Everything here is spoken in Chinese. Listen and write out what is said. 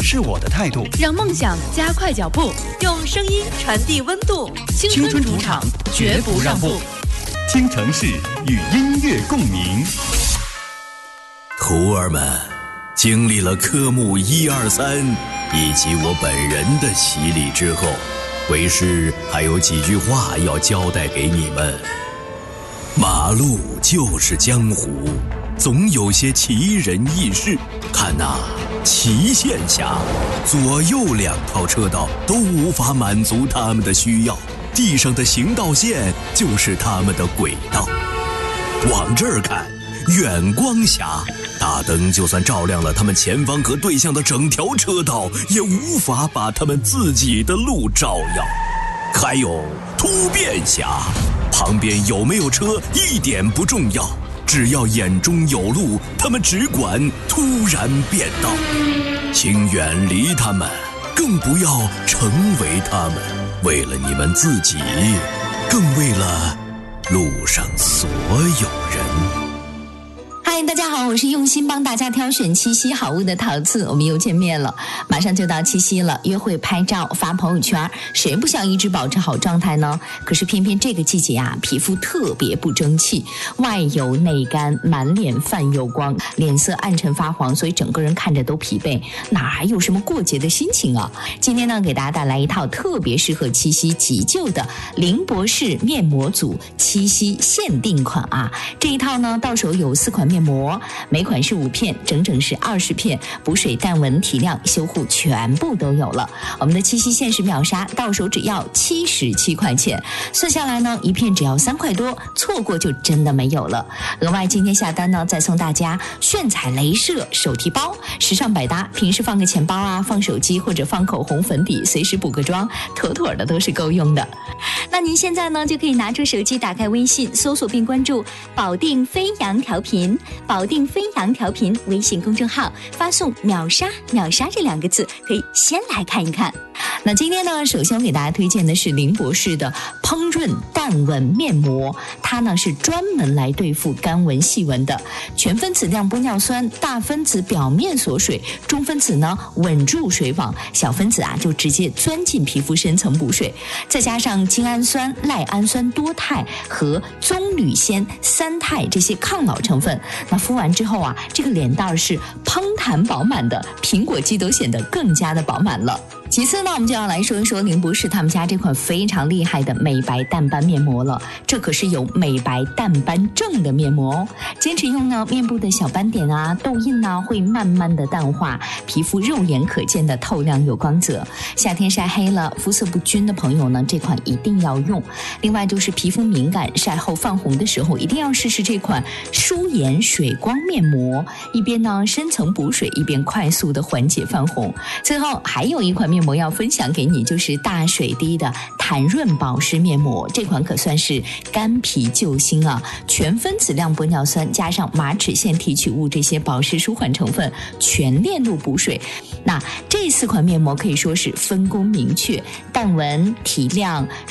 是我的态度， 让梦想加快脚步，用声音传递温度。青春主场，绝不让步。 听城市与音乐共鸣。 徒儿们，经历了科目1、2、3以及我本人的洗礼之后，为师还有几句话要交代给你们。马路就是江湖，总有些奇人异事。看呐，祁县峡左右2套车道都无法满足他们的需要，地上的行道线就是他们的轨道。往这儿看，远光峡大灯就算照亮了他们前方和对向的整条车道，也无法把他们自己的路照耀。还有突变峡，旁边有没有车一点不重要，只要眼中有路，他们只管突然变道。请远离他们，更不要成为他们，为了你们自己，更为了路上所有人。 嗨，大家好，我是用心帮大家挑选七夕好物的桃子，我们又见面了。马上就到七夕了，约会拍照发朋友圈，谁不想一直保持好状态呢？可是偏偏这个季节啊，皮肤特别不争气，外油内干，满脸泛油光，脸色暗沉发黄，所以整个人看着都疲惫，哪还有什么过节的心情啊？今天呢，给大家带来一套特别适合七夕急救的林博士面膜组七夕限定款啊！这一套呢，到手有4款面膜，每款是5片，整整是20片，补水、淡纹、提亮、修护全部都有了。我们的七夕限时秒杀，到手只要77块钱，算下来呢，一片只要3块多，错过就真的没有了。额外今天下单呢，再送大家炫彩镭射手提包，时尚百搭，平时放个钱包啊，放手机或者放口红、粉底，随时补个妆，妥妥的都是够用的。那您现在呢，就可以拿出手机，打开微信，搜索并关注保定飞扬调频，保定飞扬调频微信公众号，发送秒杀秒杀这2个字，可以先来看一看。那今天呢，首先我给大家推荐的是林博士的烹润淡纹面膜，它呢是专门来对付干纹细纹的，全分子亮玻尿酸，大分子表面锁水，中分子呢稳住水网，小分子啊就直接钻进皮肤深层补水，再加上精氨酸、赖氨酸多肽和棕榈酰3肽这些抗老成分，那敷完之后啊，这个脸蛋是嘭弹饱满的，苹果肌都显得更加的饱满了。其次呢，我们就要来说一说林博士他们家这款非常厉害的美白淡斑面膜了。这可是有美白淡斑症的面膜哦，坚持用呢，面部的小斑点啊、痘印啊会慢慢的淡化，皮肤肉眼可见的透亮有光泽。夏天晒黑了、肤色不均的朋友呢，这款一定要用。另外就是皮肤敏感、晒后泛红的时候，一定要试试这款舒颜水光面膜，一边呢深层补水，一边快速的缓解泛红。最后还有一款面膜要分享给你，就是大水滴的弹润保湿面膜，这款可算是干皮救星啊！全分子亮玻尿酸加上马齿苋提取物这些保湿舒缓成分，全链路补水。那这4款面膜可以说是分工明确，淡纹、提亮、